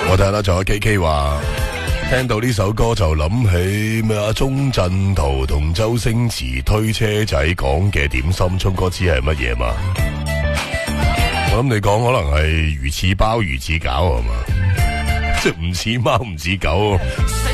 我睇啦，仲有 KK 話聽到呢首歌就諗起咩啊？鐘鎮濤同周星馳推車仔講嘅點心，聰哥知係乜嘢嘛？我諗你講可能係魚翅包、魚翅餃係嘛？即係唔似貓唔似狗。